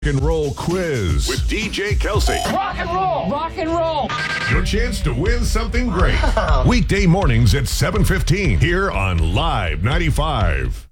and roll quiz with DJ Kelsey. Rock and roll! Rock and roll! Your chance to win something great. Weekday mornings at 7:15 here on Live 95.